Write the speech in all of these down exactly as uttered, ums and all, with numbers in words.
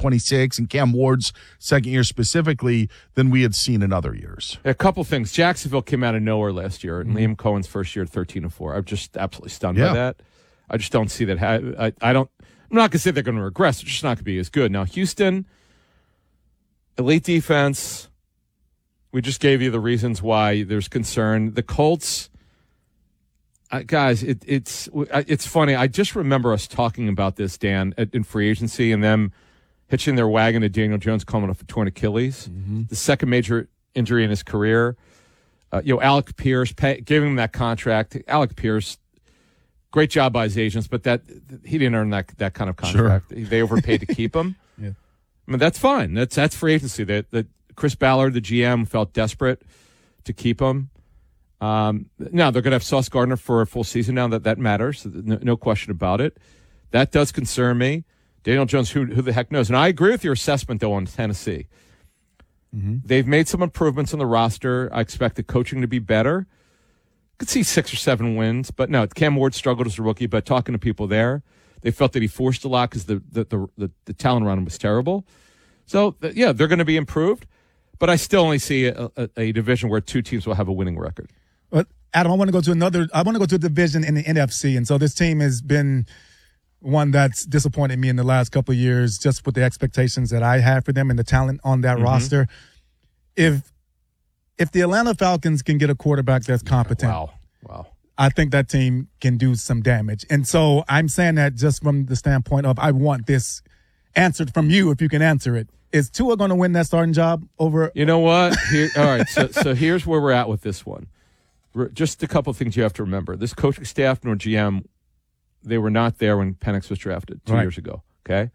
twenty-six and Cam Ward's second year specifically than we had seen in other years. A couple things. Jacksonville came out of nowhere last year, and mm-hmm. Liam Cohen's first year at thirteen and four. I'm just absolutely stunned yeah. by that. I just don't see that. I, I don't. I'm not going to say they're going to regress. It's just not going to be as good. Now, Houston, elite defense. We just gave you the reasons why there's concern. The Colts, uh, guys, it, it's it's funny. I just remember us talking about this, Dan, at, in free agency, and them hitching their wagon to Daniel Jones coming off a torn Achilles, mm-hmm. the second major injury in his career. Uh, you know, Alec Pierce, pay, giving him that contract. Alec Pierce, great job by his agents, but that he didn't earn that that kind of contract. Sure. They overpaid to keep him. Yeah. I mean, that's fine. That's that's free agency. That that Chris Ballard, the G M, felt desperate to keep him. Um, now they're going to have Sauce Gardner for a full season now. That that matters. No, no question about it. That does concern me. Daniel Jones, who who the heck knows? And I agree with your assessment though on Tennessee. Mm-hmm. They've made some improvements on the roster. I expect the coaching to be better. Could see six or seven wins, but no, Cam Ward struggled as a rookie, but talking to people there, they felt that he forced a lot because the the, the, the, the talent around him was terrible. So, yeah, they're going to be improved, but I still only see a, a, a division where two teams will have a winning record. But, Adam, I want to go to another – I want to go to a division in the N F C, and so this team has been one that's disappointed me in the last couple of years just with the expectations that I had for them and the talent on that mm-hmm. roster. If – If the Atlanta Falcons can get a quarterback that's competent, wow, wow, I think that team can do some damage. And so I'm saying that just from the standpoint of I want this answered from you if you can answer it. Is Tua going to win that starting job over? You know what? Here, all right, so so here's where we're at with this one. Just a couple of things you have to remember. This coaching staff nor G M, they were not there when Penix was drafted two right. years ago, okay?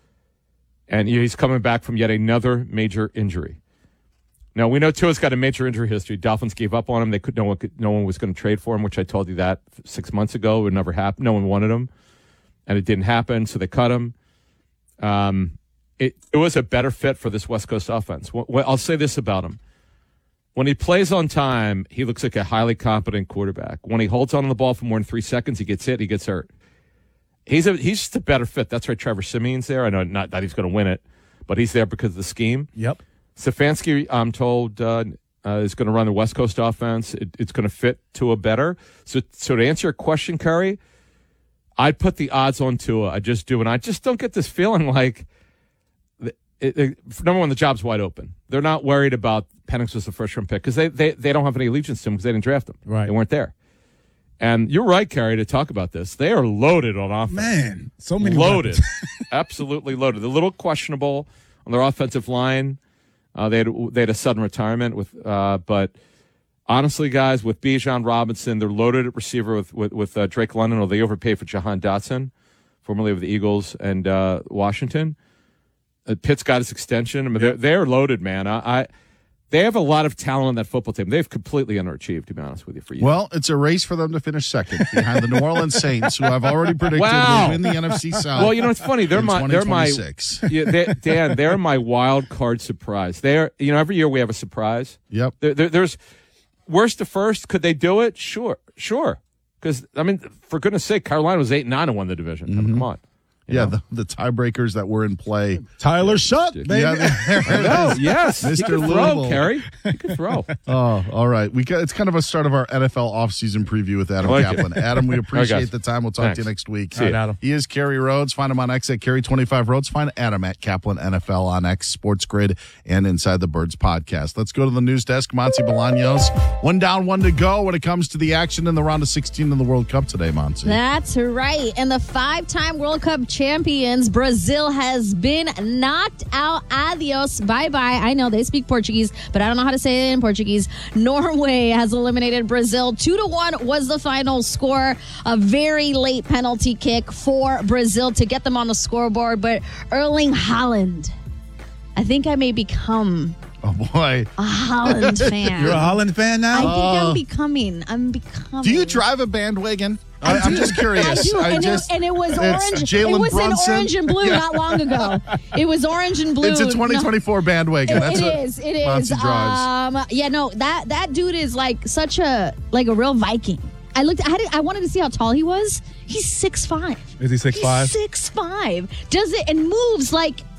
And he's coming back from yet another major injury. Now, we know Tua's got a major injury history. Dolphins gave up on him. They could no one could, no one was going to trade for him, which I told you that six months ago. It would never happen. No one wanted him, and it didn't happen, so they cut him. Um, it, it was a better fit for this West Coast offense. Well, I'll say this about him. When he plays on time, he looks like a highly competent quarterback. When he holds on to the ball for more than three seconds, he gets hit, he gets hurt. He's a, he's just a better fit. That's why Trevor Siemian's there. I know not that he's going to win it, but he's there because of the scheme. Yep. Stefanski, I'm told, uh, uh, is going to run the West Coast offense. It, it's going to fit Tua better. So, so to answer your question, Curry, I'd put the odds on Tua. I just do, and I just don't get this feeling like, it, it, number one, the job's wide open. They're not worried about Penix was the first-round pick because they, they, they don't have any allegiance to him because they didn't draft him. Right. They weren't there. And you're right, Kerry, to talk about this. They are loaded on offense. Man, so many loaded. Absolutely loaded. They're a little questionable on their offensive line. Uh, they had they had a sudden retirement with, uh, but honestly, guys, with Bijan Robinson, they're loaded at receiver with with, with uh, Drake London, or they overpaid for Jahan Dotson, formerly of the Eagles and uh, Washington. Uh, Pitt's got his extension. I mean, they're, they're loaded, man. I, I they have a lot of talent on that football team. They've completely underachieved, to be honest with you. For you, well, it's a race for them to finish second behind the New Orleans Saints, who I've already predicted wow. will win the N F C South. Well, you know, it's funny. They're my, they're my, yeah, they, Dan. They're my wild card surprise. They're, you know, every year we have a surprise. Yep. There, there, there's worst to first. Could they do it? Sure, sure. Because I mean, for goodness' sake, Carolina was eight and nine and won the division. Mm-hmm. I mean, come on. Yeah, the, the tiebreakers that were in play. Tyler Shutt, baby. Yeah, there it no, is. yes. Mister He can Louisville. throw, Kerry. He can throw. Oh, all right. We got, it's kind of a start of our N F L offseason preview with Adam like Kaplan. it. Adam, we appreciate right, the time. We'll talk Thanks. to you next week. See you. Adam. He is Kerry Rhodes. Find him on X at Kerry twenty-five Rhodes. Find Adam at Kaplan N F L on X, Sports Grid, and Inside the Birds podcast. Let's go to the news desk. Monty Bolaños. One down, one to go when it comes to the action in the round of sixteen in the World Cup today, Monty. That's right. And the five-time World Cup champions, Brazil, has been knocked out. Adios. Bye-bye. I know they speak Portuguese, but I don't know how to say it in Portuguese. Norway has eliminated Brazil. Two to one was the final score. A very late penalty kick for Brazil to get them on the scoreboard. But Erling Haaland, I think I may become Oh, boy. a Haaland fan. You're a Holland fan I now? think Oh. I'm becoming. I'm becoming. Do you drive a bandwagon? I, I I'm do. just curious. I do, I and, just, it, and it was it's orange. Jalen it was Brunson. in orange and blue Yeah. not long ago. It was orange and blue. It's a twenty twenty-four No, bandwagon. it, That's it what is. It Monty is. drives. Um, yeah, no, that that dude is like such a like a real Viking. I looked. I, had, I wanted to see how tall he was. He's six five. Is he six five? Six five. Does it and moves like